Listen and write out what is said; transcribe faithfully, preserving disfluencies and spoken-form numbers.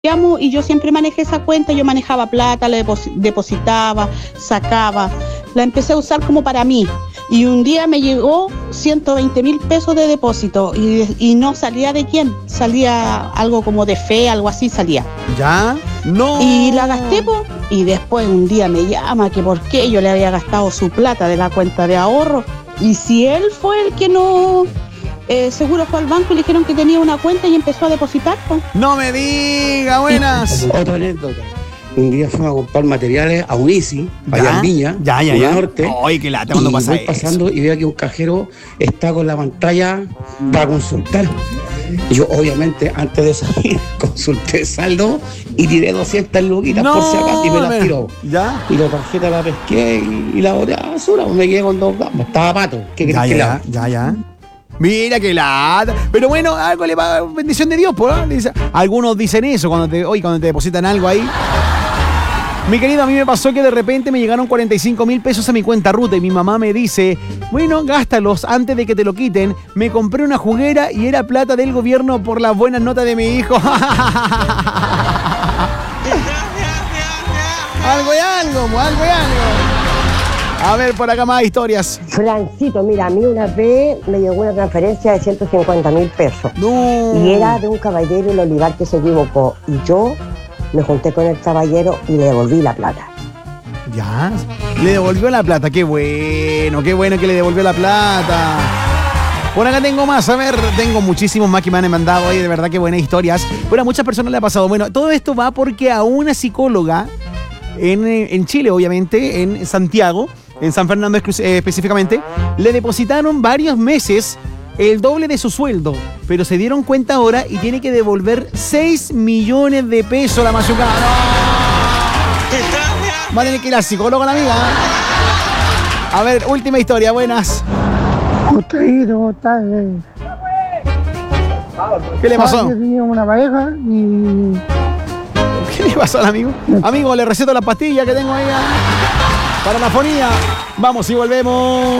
y yo siempre manejé esa cuenta, yo manejaba plata, la depos- depositaba, sacaba, la empecé a usar como para mí. Y un día me llegó ciento veinte mil pesos de depósito y, y no salía de quién, salía algo como de fe, algo así salía. ¿Ya? No. Y la gasté, po, y después un día me llama que por qué yo le había gastado su plata de la cuenta de ahorro. Y si él fue el que no... Eh, seguro fue al banco y le dijeron que tenía una cuenta y empezó a depositar, po. No me diga, buenas. Otra anécdota. Un día fuimos a comprar materiales a Unisi, allá en Viña, Ya, ya, Zona ya. Norte. Ay, qué lata cuando y pasa voy eso. pasando y veo que un cajero está con la pantalla para consultar. Y yo, obviamente, antes de salir, consulté saldo y tiré doscientas luquitas No, por si acaso y me las mira. tiró. Ya. Y la tarjeta la pesqué y, y la boté a la basura. Me quedé con dos gambas. Estaba pato. ¿Qué crees Ya, que le ya, hago? ya, ya. Mira que lata. Pero bueno, algo le va, bendición de Dios, pues. Dice- Algunos dicen eso cuando te, oye, cuando te depositan algo ahí. Mi querido, a mí me pasó que de repente me llegaron cuarenta y cinco mil pesos a mi cuenta ruta y mi mamá me dice, bueno, gástalos antes de que te lo quiten. Me compré una juguera y era plata del gobierno por las buenas notas de mi hijo. Algo y algo, mo, algo y algo. A ver, por acá más historias. Francito, mira, a mí una vez me llegó una transferencia de ciento cincuenta mil pesos. No. Y era de un caballero en el olivar que se equivocó. Y yo me junté con el caballero y le devolví la plata. Ya, le devolvió la plata, qué bueno, qué bueno que le devolvió la plata. Por acá tengo más, a ver, tengo muchísimos más que me han mandado hoy, de verdad que buenas historias. Bueno, a muchas personas le ha pasado. Bueno, todo esto va porque a una psicóloga en, en Chile, obviamente, en Santiago, en San Fernando exclu- eh, específicamente, le depositaron varios meses el doble de su sueldo, pero se dieron cuenta ahora y tiene que devolver seis millones de pesos la machucada. ¡No! Va a tener que ir al psicólogo la amiga. A ver, última historia, buenas. Ustedes, tal. ¿Qué le pasó? Yo tenía una pareja y ¿Qué le pasó al amigo? Amigo, le receto la pastilla que tengo ahí ah, para la fonía. Vamos y volvemos.